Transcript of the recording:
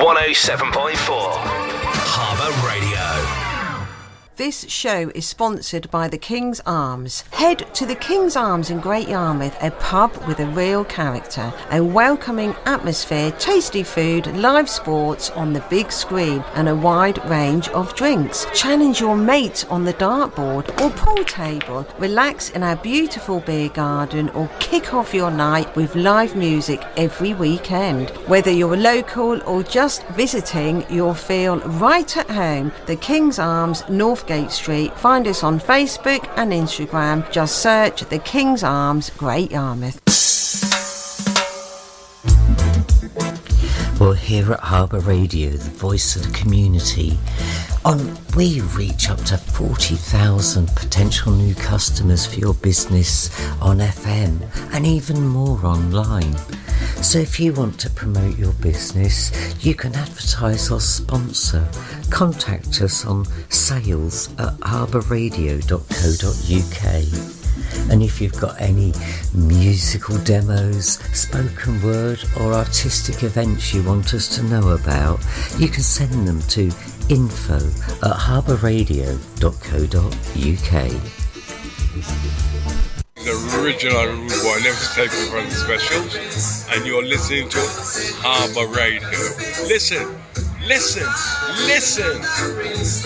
107.4 Harbour Radio. This show is sponsored by the King's Arms. Head to the King's Arms in Great Yarmouth, a pub with a real character, a welcoming atmosphere, tasty food, live sports on the big screen and a wide range of drinks. Challenge your mate on the dartboard or pool table. Relax in our beautiful beer garden or kick off your night with live music every weekend. Whether you're local or just visiting, you'll feel right at home. The King's Arms, Northgate Street. Find us on Facebook and Instagram. Just search the King's Arms, Great Yarmouth. Well, here at Harbour Radio, the voice of the community, we reach up to 40,000 potential new customers for your business on FM and even more online. So if you want to promote your business, you can advertise or sponsor. Contact us on sales@harbourradio.co.uk. And if you've got any musical demos, spoken word or artistic events you want us to know about, you can send them to info@harbourradio.co.uk. The original Rude Boy, never taken from the specials, and you're listening to Harbour Radio. Listen, listen, listen.